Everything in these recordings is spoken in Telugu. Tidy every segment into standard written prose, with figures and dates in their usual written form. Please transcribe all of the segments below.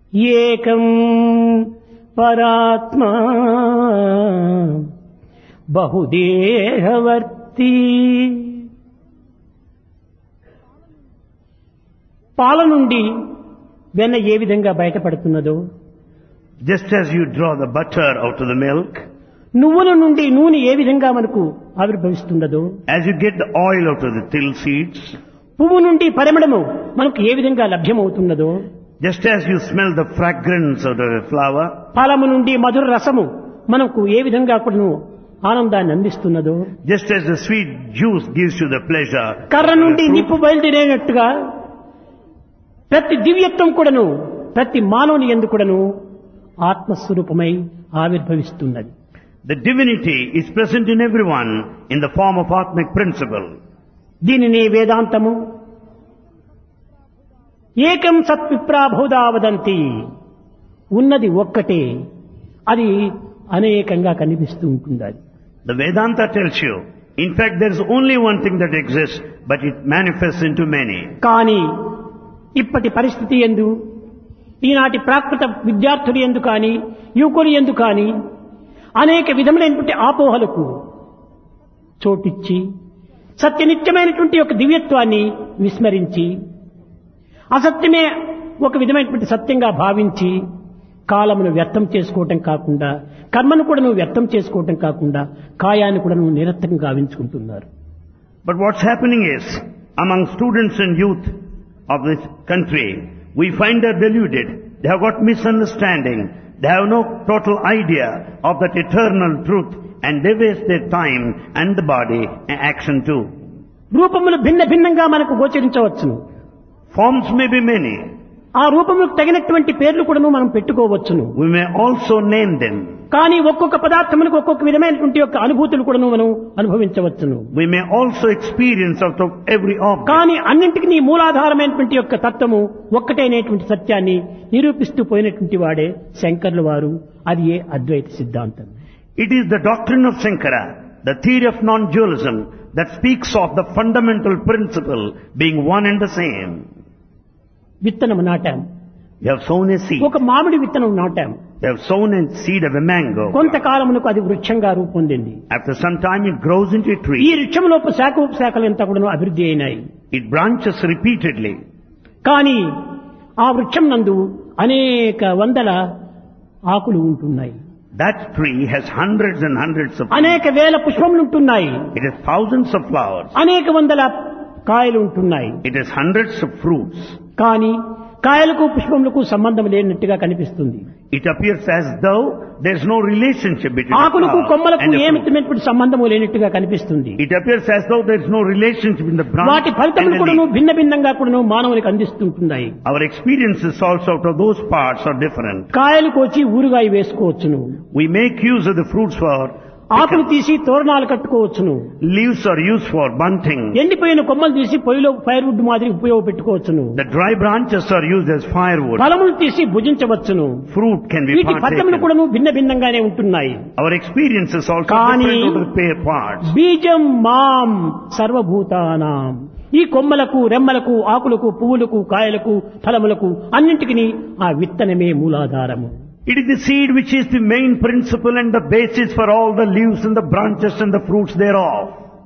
ఏకం పరాత్మా బహుదేహవర్తి. పాల నుండి వెన్న ఏ విధంగా బయటపడుతున్నదో, just as you draw the butter out of the milk, నువ్వుల నుండి నూనె ఏ విధంగా మనకు ఆవిర్భవిస్తున్నదో, as you get the oil out of the till seeds, పువ్వు నుండి పరిమళము మనకు ఏ విధంగా లభ్యమవుతున్నదో, just as you smell the fragrance of the flower, ఫలము నుండి మధుర రసము మనకు ఏ విధంగా కూడాను ఆనందాన్ని అందిస్తున్నదో, just as the sweet juice gives you the pleasure, కర్ర నుండి నిప్పు బయలుదేరేనట్టుగా ప్రతి దివ్యత్వం కూడాను ప్రతి మానవుని యందు కూడాను ఆత్మస్వరూపమై ఆవిర్భవిస్తున్నది. the divinity is present in everyone in the form of Atmic principle. దీనిని వేదాంతము ఏకం సత్విప్రా బహుధా వదంతి, ఉన్నది ఒక్కటే, అది అనేకంగా కనిపిస్తూ ఉంటుంది. అది The Vedanta tells you, in fact, there is only one thing that exists, but it manifests into many. కానీ ఇప్పటి పరిస్థితి యందు, ఈనాటి ప్రాకృత విద్యార్థులు యందు కానీ యువకులు యందు కానీ అనేక విధములైనటువంటి ఆపోహలకు చోటిచ్చి సత్యనిత్యమైనటువంటి ఒక దివ్యత్వాన్ని విస్మరించి అసత్యమే ఒక విధమైనటువంటి సత్యంగా భావించి కాలమును వ్యర్థం చేసుకోవటం కాకుండా, కర్మను కూడా నువ్వు వ్యర్థం చేసుకోవటం కాకుండా కాయాన్ని కూడా నువ్వు నిరర్థకంగా గావించుకుంటున్నారు. But what's happening is, among students and youth of this country, we find they're deluded. They have got misunderstanding. They have no total idea of that eternal truth, and they waste their time and the body and action too. రూపములు భిన్న భిన్నంగా మనకు గోచరించవచ్చును. Forms may be many. ఆ రూపములకు తగినటువంటి పేర్లు కూడా మనం పెట్టుకోవచ్చును. We may also name them. కానీ ఒక్కొక్క పదార్థములకు ఒక్కొక్క విధమైనటువంటి యొక్క అనుభూతులు కూడా మనం అనుభవించవచ్చును. We may also experience out of every object. కానీ అన్నింటికి నీ మూలాధారమైనటువంటి యొక్క తత్వము ఒక్కటైనటువంటి సత్యాన్ని నిరూపిస్తూ పోయినటువంటి వాడే శంకర్ల వారు. అది ఏ అద్వైత సిద్ధాంతం. It is the doctrine of Shankara, the theory of non-dualism, that speaks of the fundamental principle being one and the same. విత్తనము నాటాం. You have sown a seed. ఒక మామిడి విత్తనం నాటాం. You have sown a seed of a mango. కొంతకాలమునకు అది వృక్షంగా రూపొందింది. After some time it grows into a ఈ tree. వృక్షంలోపు శాఖోపశాఖలు ఎంత కూడా అభివృద్ధి అయినాయి. It branches repeatedly. కానీ ఆ వృక్షం నందు అనేక వందల ఆకులు ఉంటున్నాయి. That tree has hundreds and hundreds of అనేక వేల పుష్పములు ఉంటున్నాయి. It has thousands of flowers. అనేక వందల కాయలు ఉంటున్నాయి. It has hundreds of fruits. కానీ కాయలకు పుష్పములకు సంబంధం లేనట్టుగా కనిపిస్తుంది. It appears as though there is no relationship between the ఆకులకు flower కొమ్మలకు and the fruit. ఏమిటటువంటి సంబంధము లేనట్టుగా కనిపిస్తుంది. It appears as though there is no relationship in the branch వాటి and ఫలితములు the కూడాను leaf. భిన్న భిన్నంగా కూడాను మానవునికి అందిస్తుంటున్నాయి. Our experiences also out of those parts are different. కాయలు కోచి ఊరుగాయ వేసుకోవచ్చును. We make use of the fruits for ఆకులు తీసి తోరణాలు కట్టుకోవచ్చును. leaves are used for bunting. ఎండిపోయిన కొమ్మలు తీసి పొయ్యిలో ఫైర్వుడ్ మాదిరి ఉపయోగపెట్టుకోవచ్చును. The dry branches are used as firewood. ఫలములు తీసి భుజించవచ్చును. Fruit can be వీటి ఫలితములు partaken. కూడాను భిన్న భిన్నంగానే ఉంటున్నాయి. Our experiences also కానీ different out of the pair parts. బీజం మాం సర్వభూతానాం, ఈ కొమ్మలకు రెమ్మలకు ఆకులకు పువ్వులకు కాయలకు ఫలములకు అన్నింటికి ఆ విత్తనమే మూలాధారము. It is the seed which is the main principle and the basis for all the leaves and the branches and the fruits thereof.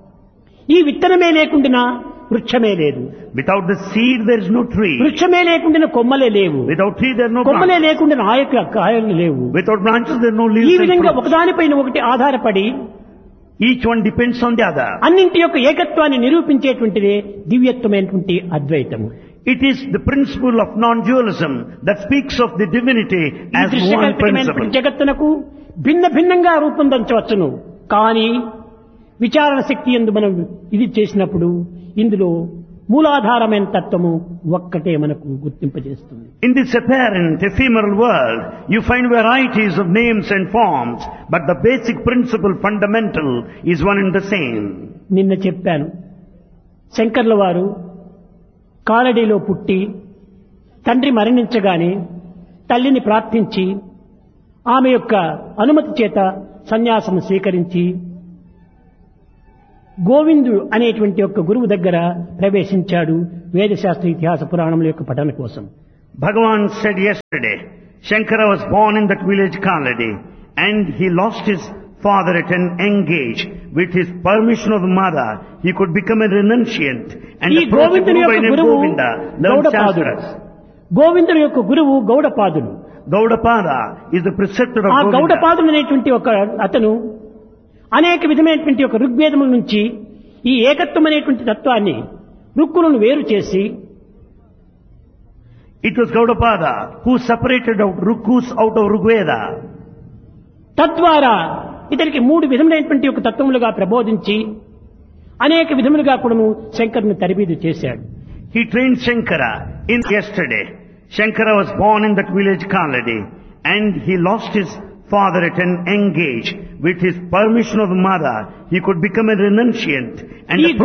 ఈ విత్తనమే లేకుండా వృక్షమే లేదు. Without the seed there is no tree. వృక్షమే లేకుండా కొమ్మలే లేవు. Without tree there are no కొమ్మలే branches. లేకుండా కాయలు లేవు. Without branches there are no ఈ leaves and విధంగా fruits. ఒకదానిపైన ఒకటి ఆధారపడి Each one depends on the other. అన్నింటి యొక్క ఏకత్వాన్ని నిరూపించేటువంటిదే దివ్యత్వమైనటువంటి అద్వైతము. It is the principle of non-dualism that speaks of the divinity ఈ as one దృశ్యకల్పితమైనటువంటి principle. జగత్తునకు భిన్న భిన్నంగా రూపొందించవచ్చును. కానీ విచారణ శక్తి యందు మనం ఇది చేసినప్పుడు ఇందులో మూలాధారమైన తత్వము ఒక్కటే మనకు గుర్తింపజేస్తుంది. In this apparent ephemeral world, you find varieties of names and forms, but the basic principle fundamental is one and the same. నిన్న చెప్పాను, శంకర్ల వారు కాలడీలో పుట్టి తండ్రి మరణించగానే తల్లిని ప్రార్థించి ఆమె యొక్క అనుమతి చేత సన్యాసము స్వీకరించి గోవిందుడు అనేటువంటి ఒక గురువు దగ్గర ప్రవేశించాడు వేదశాస్త్ర ఇతిహాస పురాణముల యొక్క పఠన కోసం. Bhagavan said yesterday, Shankara was born in that village Kaladi and he lost his father at an young age. With his permission of the mother, he could become a renunciant and ఈ approach a గోవిందుని guru by యొక్క name గురువు Govinda, learn గౌడపాదుడు. Shastras. గోవిందుని యొక్క గురువు గౌడపాదుడు. Gaudapada is the preceptor of ఆ Govinda. గౌడపాదుడు అనేటువంటి ఒక అతను అనేక విధమైనటువంటి ఒక ఋగ్వేదముల నుంచి ఈ ఏకత్వం అనేటువంటి తత్వాన్ని రుక్కులను వేరు చేసి It was Gaudapada who separated out Rukus out of Rigveda. తద్వారా ఇతనికి మూడు విధములైనటువంటి ఒక తత్వములుగా ప్రబోధించి అనేక విధములుగా కూడాను శంకరుని తరబీదు చేశాడు. He trained Shankara in yesterday. Shankara was born in that village Kaladi and he lost his father at an young age. With his permission of the mother, he could become a renunciant and ఈ